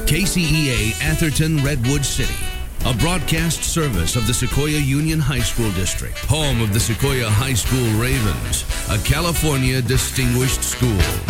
KCEA Atherton Redwood City, a broadcast service of the Sequoia Union High School District, home of the Sequoia High School Ravens, a California distinguished school.